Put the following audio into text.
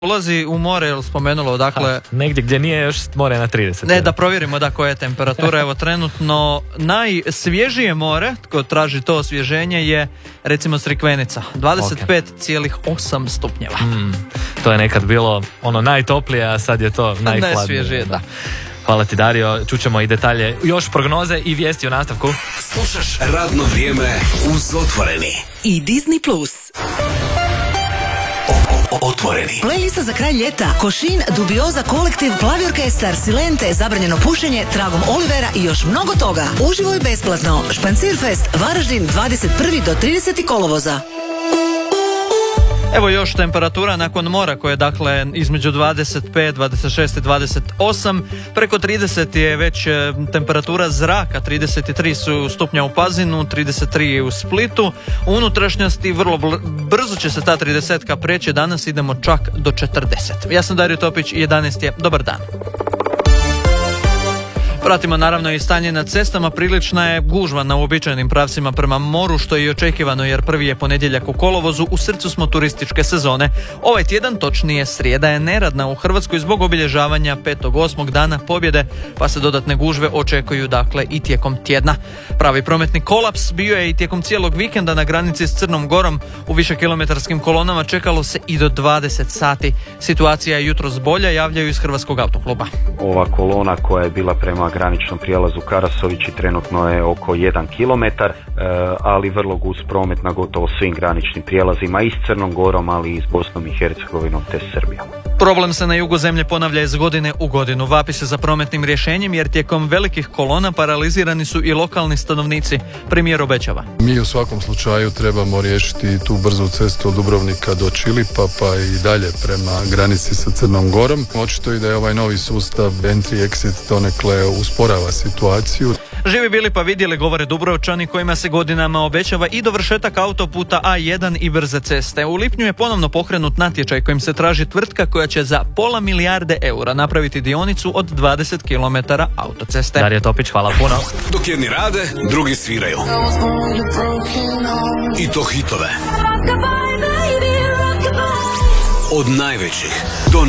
Ulazi u more, je li spomenulo, dakle... negdje gdje nije još more na 30. Ne, da provjerimo da koja je temperatura. Evo, trenutno najsvježije more, tko traži to osvježenje, je recimo Crikvenica. 25,8 stupnjeva. To je nekad bilo ono najtoplije, a sad je to najhladnije. Najsvježije, da. Hvala ti, Dario. Čućemo i detalje, još prognoze i vijesti u nastavku. Slušaš Radno vrijeme uz Otvoreni i Disney Plus. Otvoreni. Playlista za kraj ljeta. Košin, Dubioza, Kolektiv, Plavi orkestar, Silente, Zabranjeno pušenje, Tragom Olivera i još mnogo toga. Uživo i besplatno. Špancirfest, Varaždin, 21. do 30. kolovoza. Evo još temperatura nakon mora koje je dakle između 25, 26 i 28. Preko 30 je već temperatura zraka, 33 su stupnja u Pazinu, 33 u Splitu. U unutrašnjosti vrlo brzo će se ta 30-ka preći, danas idemo čak do 40. Ja sam Dario Topić i 11 je. Dobar dan. Pratimo naravno i stanje na cestama. Prilična je gužva na uobičajenim pravcima prema moru, što je i očekivano jer prvi je ponedjeljak u kolovozu, u srcu smo turističke sezone. Ovaj tjedan, točnije srijeda, je neradna u Hrvatskoj zbog obilježavanja 5.8. dana pobjede, pa se dodatne gužve očekuju dakle i tijekom tjedna. Pravi prometni kolaps bio je i tijekom cijelog vikenda na granici s Crnom Gorom. U višekilometarskim kolonama čekalo se i do 20 sati. Situacija je jutros bolja, javljaju iz Hrvatskog autokluba. Ova kolona koja je bila prema graničnom prijelazu Karasovići trenutno je oko 1 km, ali vrlo gust promet na gotovo svim graničnim prijelazima i s Crnom Gorom, ali i s Bosnom i Hercegovinom te Srbijom. Problem se na jugu zemlje ponavlja iz godine u godinu. Vapi se za prometnim rješenjem jer tijekom velikih kolona paralizirani su i lokalni stanovnici. Premijer obećava. Mi u svakom slučaju trebamo riješiti tu brzu cestu od Dubrovnika do Čilipa, pa i dalje prema granici sa Crnom Gorom. Očito i da je ovaj novi sustav entry-exit donekle usporava situaciju. Živi bili pa vidjeli, govore Dubrovčani, kojima se godinama obećava i dovršetak autoputa A1 i brze ceste. U lipnju je ponovno pokrenut natječaj kojim se traži tvrtka koja će za £500 milijarde napraviti dionicu od 20 km autoceste. Dario Topić, hvala puno. Dok jedni rade, drugi sviraju. I to hitove. Od najvećih do